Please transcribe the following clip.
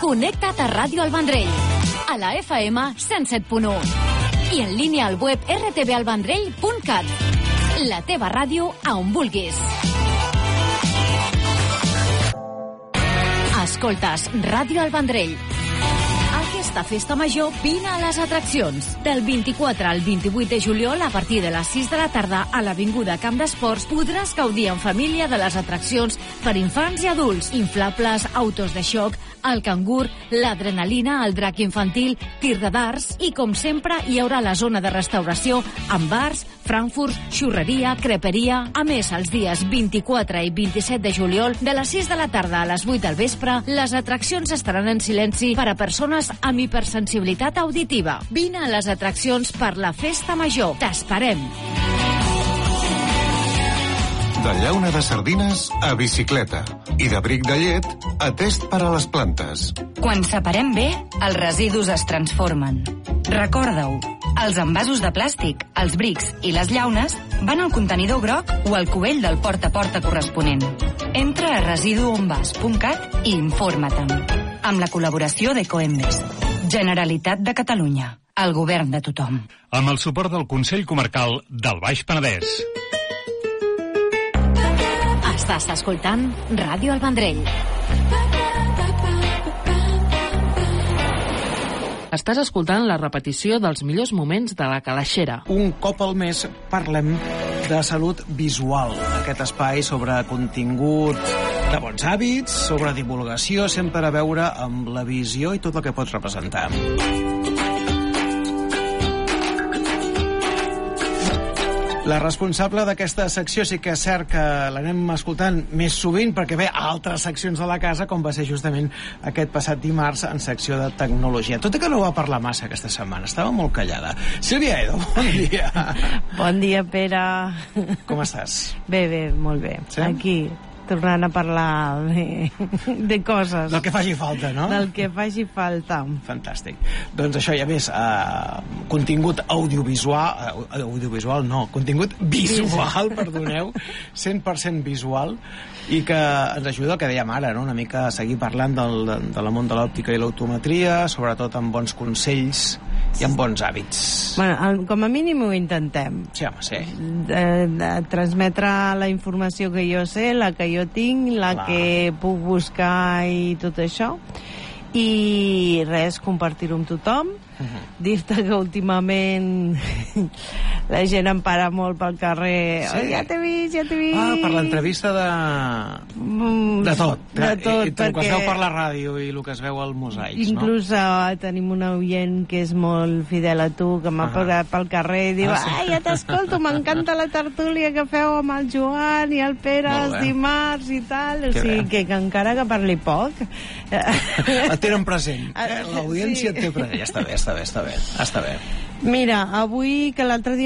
Connecta't a Ràdio El Vendrell, a la FM 107.1 i en línia al web rtvalvendrell.cat. La teva ràdio a on vulguis. Escoltes Ràdio El Vendrell. Aquesta festa major, vine a les atraccions. Del 24 al 28 de juliol, a partir de les 6 de la tarda, a l'Avinguda Camp d'Esports, podràs gaudir en família de les atraccions per infants i adults. Inflables, autos de xoc, el cangur, l'adrenalina, el drac infantil, tir de darts i, com sempre, hi haurà la zona de restauració amb bars, frankfurts, xurreria, creperia. A més, els dies 24 i 27 de juliol, de les 6 de la tarda a les 8 del vespre, les atraccions estaran en silenci per a persones amb hipersensibilitat auditiva. Vine a les atraccions per la festa major. T'esperem! De llauna de sardines a bicicleta i de bric de llet a test per a les plantes. Quan separem bé, els residus es transformen. Recorda-ho, els envasos de plàstic, els brics i les llaunes van al contenidor groc o al cubell del porta a porta corresponent. Entra a residuonvas.cat i informa-te'n. Amb la col·laboració d'Ecoembes. Generalitat de Catalunya. El govern de tothom. Amb el suport del Consell Comarcal del Baix Penedès. Estàs escoltant Ràdio El Vendrell. Estàs escoltant la repetició dels millors moments de la Calaixera. Un cop al mes parlem de salut visual. Aquest espai sobre contingut de bons hàbits, sobre divulgació, sempre a veure amb la visió i tot el que pot representar. La responsable d'aquesta secció sí que és cert que l'anem escoltant més sovint perquè ve a altres seccions de la casa, com va ser justament aquest passat dimarts en secció de tecnologia. Tot i que no va parlar massa aquesta setmana, estava molt callada. Sílvia Edo, bon dia. Bon dia, Pere. Com estàs? Bé, molt bé. Sí? Aquí, tornant a parlar de coses. Del que faci falta, no? Del que faci falta. Fantàstic. Doncs això, ja més, contingut audiovisual, contingut visual, perdoneu, 100% visual, i que ens ajuda el que dèiem ara, no? Una mica a seguir parlant del món de l'òptica i l'optometria, sobretot amb bons consells i amb bons hàbits. Bueno, com a mínim ho intentem. Sí, home, sí. Transmetre la informació que jo sé, la que jo tinc, la que puc buscar i tot això. I res, compartir-ho amb tothom. Dir-te que últimament la gent em para molt pel carrer. Sí. Oh, ja t'he vist. Per l'entrevista de tot. De tot, I el que es veu per la ràdio i el que es veu al mosaic, no? Inclús tenim un oient que és molt fidel a tu, que m'ha parat pel carrer i diu, ja t'escolto, m'encanta la tertúlia que feu amb el Joan i el Pere els dimarts i tal. O sigui, que encara que parli poc... Et tenen present. L'audiència et té present. Ja està bé. Mira, avui, que l'altre dia